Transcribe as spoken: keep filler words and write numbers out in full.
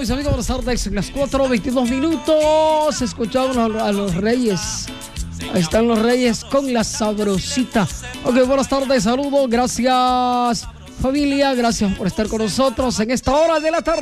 mis amigos, buenas tardes. En las cuatro veintidós minutos escuchamos a, a los Reyes. Ahí están los Reyes con la sabrosita. Ok, buenas tardes, saludos, gracias familia, gracias por estar con nosotros en esta hora de la tarde.